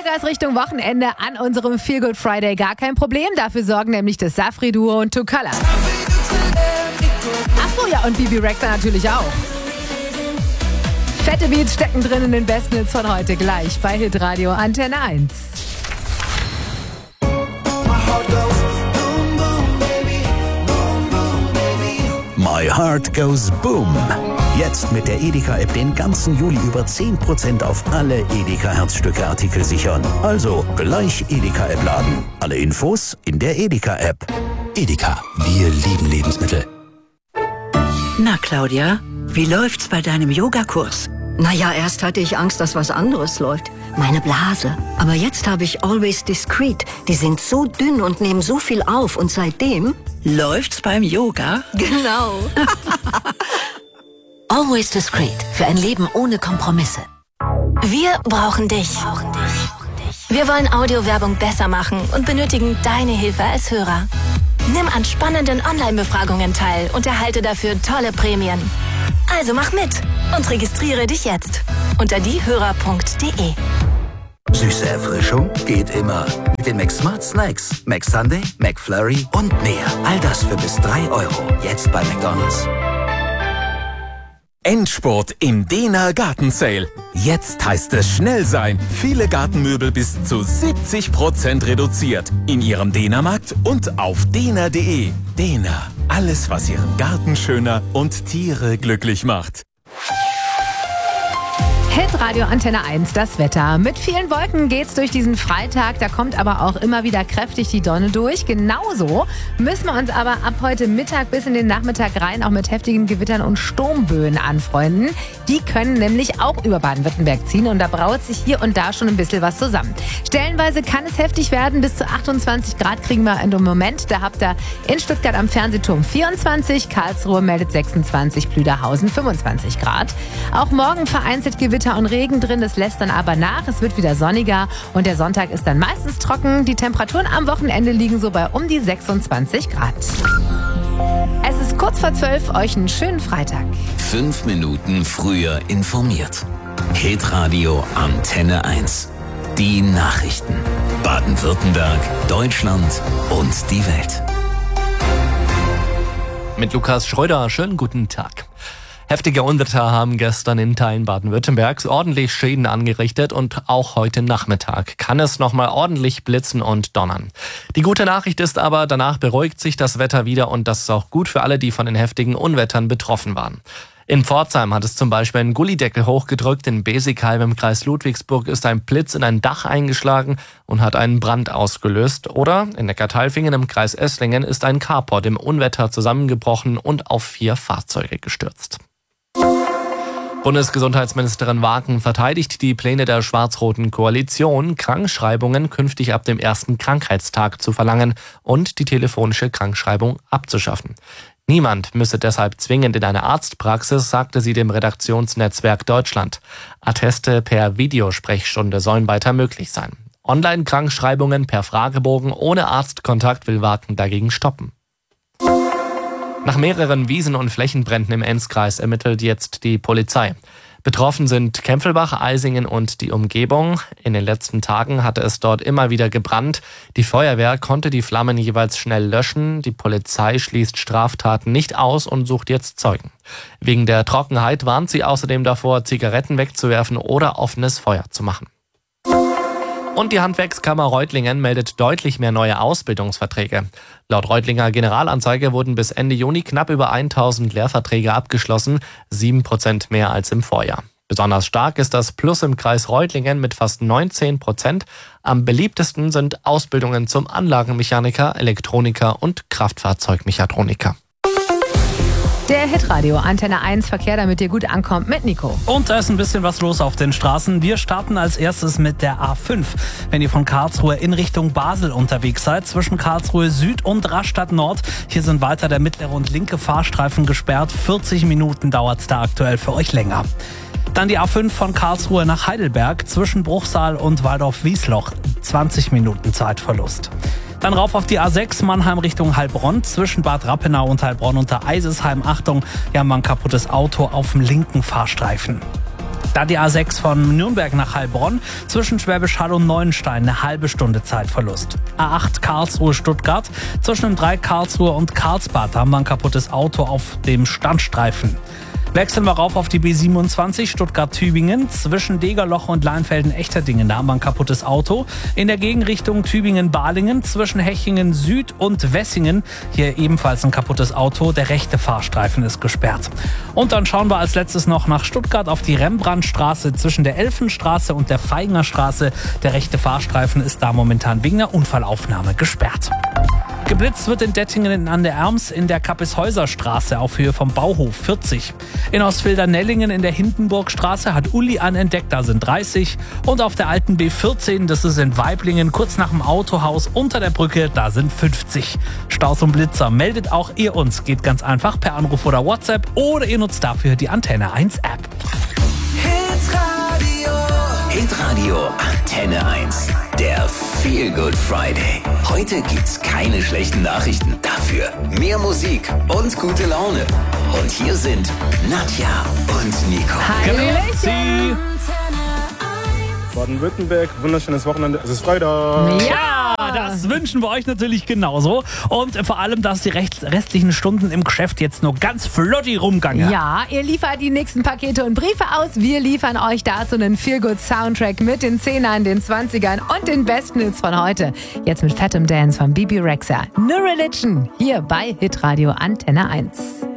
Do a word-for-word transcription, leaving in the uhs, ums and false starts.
Vollgas Richtung Wochenende an unserem Feel Good Friday. Gar kein Problem, dafür sorgen nämlich das Safri-Duo und Two Colors. Achso, ja, und Bibi Rexha natürlich auch. Fette Beats stecken drin in den besten Hits von heute, gleich bei Hitradio Antenne eins. My Heart Goes Boom. Jetzt mit der Edeka-App den ganzen Juli über zehn Prozent auf alle Edeka-Herzstücke-Artikel sichern. Also gleich Edeka-App laden. Alle Infos in der Edeka-App. Edeka, wir lieben Lebensmittel. Na Claudia, wie läuft's bei deinem Yogakurs? Naja, erst hatte ich Angst, dass was anderes läuft. Meine Blase. Aber jetzt habe ich Always Discreet. Die sind so dünn und nehmen so viel auf. Und seitdem... Läuft's beim Yoga? Genau. Always Discreet. Für ein Leben ohne Kompromisse. Wir brauchen dich. Wir wollen Audiowerbung besser machen und benötigen deine Hilfe als Hörer. Nimm an spannenden Online-Befragungen teil und erhalte dafür tolle Prämien. Also mach mit und registriere dich jetzt unter diehörer punkt de. Süße Erfrischung geht immer. Mit den McSmart Snacks. McSunday, McFlurry und mehr. All das für bis drei Euro. Jetzt bei McDonald's. Endspurt im Dehner Garten Sale. Jetzt heißt es schnell sein. Viele Gartenmöbel bis zu siebzig Prozent reduziert. In Ihrem Dehnermarkt und auf dehner punkt de. Dehner. Alles, was Ihren Garten schöner und Tiere glücklich macht. Hitradio Antenne eins, das Wetter. Mit vielen Wolken geht's durch diesen Freitag, da kommt aber auch immer wieder kräftig die Sonne durch. Genauso müssen wir uns aber ab heute Mittag bis in den Nachmittag rein auch mit heftigen Gewittern und Sturmböen anfreunden. Die können nämlich auch über Baden-Württemberg ziehen und da braut sich hier und da schon ein bisschen was zusammen. Stellenweise kann es heftig werden, bis zu achtundzwanzig Grad kriegen wir im Moment. Da habt ihr in Stuttgart am Fernsehturm vierundzwanzig, Karlsruhe meldet sechsundzwanzig, Plüderhausen fünfundzwanzig Grad. Auch morgen vereinzelt Gewitter und Regen drin, das lässt dann aber nach. Es wird wieder sonniger und der Sonntag ist dann meistens trocken. Die Temperaturen am Wochenende liegen so bei um die sechsundzwanzig Grad. Es ist kurz vor zwölf, euch einen schönen Freitag. Fünf Minuten früher informiert. Hitradio Antenne eins. Die Nachrichten. Baden-Württemberg, Deutschland und die Welt. Mit Lukas Schröder, schönen guten Tag. Heftige Unwetter haben gestern in Teilen Baden-Württembergs ordentlich Schäden angerichtet und auch heute Nachmittag kann es nochmal ordentlich blitzen und donnern. Die gute Nachricht ist aber, danach beruhigt sich das Wetter wieder und das ist auch gut für alle, die von den heftigen Unwettern betroffen waren. In Pforzheim hat es zum Beispiel einen Gullideckel hochgedrückt, in Besigheim im Kreis Ludwigsburg ist ein Blitz in ein Dach eingeschlagen und hat einen Brand ausgelöst. Oder in Neckartalfingen im Kreis Esslingen ist ein Carport im Unwetter zusammengebrochen und auf vier Fahrzeuge gestürzt. Bundesgesundheitsministerin Waken verteidigt die Pläne der schwarz-roten Koalition, Krankschreibungen künftig ab dem ersten Krankheitstag zu verlangen und die telefonische Krankschreibung abzuschaffen. Niemand müsse deshalb zwingend in eine Arztpraxis, sagte sie dem Redaktionsnetzwerk Deutschland. Atteste per Videosprechstunde sollen weiter möglich sein. Online-Krankschreibungen per Fragebogen ohne Arztkontakt will Waken dagegen stoppen. Nach mehreren Wiesen- und Flächenbränden im Enzkreis ermittelt jetzt die Polizei. Betroffen sind Kempfelbach, Eisingen und die Umgebung. In den letzten Tagen hatte es dort immer wieder gebrannt. Die Feuerwehr konnte die Flammen jeweils schnell löschen. Die Polizei schließt Straftaten nicht aus und sucht jetzt Zeugen. Wegen der Trockenheit warnt sie außerdem davor, Zigaretten wegzuwerfen oder offenes Feuer zu machen. Und die Handwerkskammer Reutlingen meldet deutlich mehr neue Ausbildungsverträge. Laut Reutlinger Generalanzeige wurden bis Ende Juni knapp über tausend Lehrverträge abgeschlossen, sieben Prozent mehr als im Vorjahr. Besonders stark ist das Plus im Kreis Reutlingen mit fast neunzehn Prozent. Am beliebtesten sind Ausbildungen zum Anlagenmechaniker, Elektroniker und Kraftfahrzeugmechatroniker. Der Hitradio Antenne eins Verkehr, damit ihr gut ankommt, mit Nico. Und da ist ein bisschen was los auf den Straßen. Wir starten als erstes mit der A fünf. Wenn ihr von Karlsruhe in Richtung Basel unterwegs seid, zwischen Karlsruhe Süd und Rastatt Nord, hier sind weiter der mittlere und linke Fahrstreifen gesperrt. vierzig Minuten dauert es da aktuell für euch länger. Dann die A fünf von Karlsruhe nach Heidelberg, zwischen Bruchsal und Waldorf-Wiesloch. zwanzig Minuten Zeitverlust. Dann rauf auf die A sechs Mannheim Richtung Heilbronn, zwischen Bad Rappenau und Heilbronn unter Eisesheim. Achtung, wir haben ein kaputtes Auto auf dem linken Fahrstreifen. Dann die A sechs von Nürnberg nach Heilbronn. Zwischen Schwäbisch Hall und Neuenstein eine halbe Stunde Zeitverlust. A acht Karlsruhe-Stuttgart. Zwischen dem drei Karlsruhe und Karlsbad haben wir ein kaputtes Auto auf dem Standstreifen. Wechseln wir rauf auf die B siebenundzwanzig Stuttgart-Tübingen. Zwischen Degerloch und Leinfelden-Echterdingen, da haben wir ein kaputtes Auto. In der Gegenrichtung Tübingen-Balingen, zwischen Hechingen Süd und Wessingen, hier ebenfalls ein kaputtes Auto. Der rechte Fahrstreifen ist gesperrt. Und dann schauen wir als letztes noch nach Stuttgart auf die Rembrandtstraße zwischen der Elfenstraße und der Feigengerstraße. Der rechte Fahrstreifen ist da momentan wegen einer Unfallaufnahme gesperrt. Geblitzt wird in Dettingen an der Erms in der Kappeshäuserstraße auf Höhe vom Bauhof vierzig. In Ostfildernellingen in der Hindenburgstraße hat Uli einen entdeckt, da sind dreißig. Und auf der alten B vierzehn, das ist in Weiblingen, kurz nach dem Autohaus unter der Brücke, da sind fünfzig. Staus und Blitzer, meldet auch ihr uns. Geht ganz einfach per Anruf oder WhatsApp oder ihr nutzt dafür die Antenne eins App. Hitradio. Hitradio Antenne eins. Der Feel Good Friday. Heute gibt's keine schlechten Nachrichten. Dafür mehr Musik und gute Laune. Und hier sind Nadja und Nico. Hallöchen. Baden-Württemberg, wunderschönes Wochenende. Es ist Freitag. Ja, das wünschen wir euch natürlich genauso. Und vor allem, dass die restlichen Stunden im Geschäft jetzt nur ganz flotti rumgangen. Ja, ihr liefert die nächsten Pakete und Briefe aus. Wir liefern euch dazu einen Feel-Good-Soundtrack mit den Zehnern, den Zwanzigern und den besten Hits von heute. Jetzt mit Fettem Dance von Bibi Rexha. No Religion, hier bei Hitradio Antenne eins.